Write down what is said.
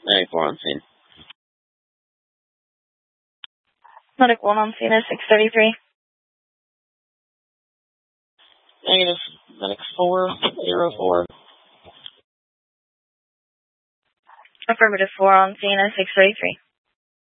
Medic 4 on scene. Medic 1 on scene is 633. Negative. Medic 404. Affirmative 4 on scene is 633.